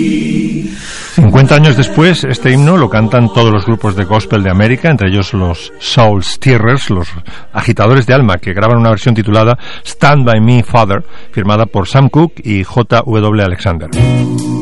50 años después, este himno lo cantan todos los grupos de gospel de América, entre ellos los Soul Stirrers, los agitadores de alma, que graban una versión titulada Stand By Me, Father, firmada por Sam Cooke y J.W. Alexander.